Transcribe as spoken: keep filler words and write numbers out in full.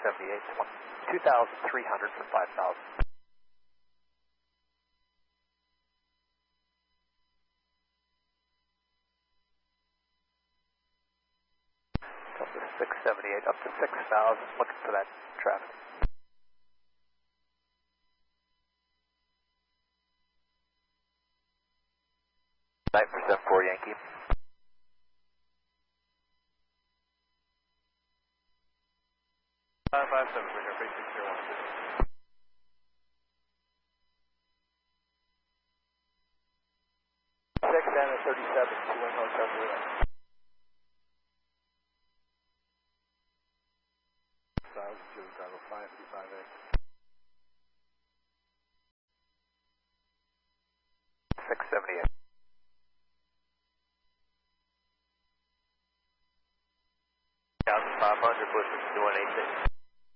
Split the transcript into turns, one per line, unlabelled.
seventy-eight, two thousand three hundred for five thousand. Delta six seventy-eight up to six thousand, looking for that traffic. nine percent for Yankee. five five seven, bring our base six zero one. six and thirty-seven, two one hotel zero.
thousand two, Chicago five fifty-five A.
six seventy-eight. one thousand five hundred, Bush is doing eighteen.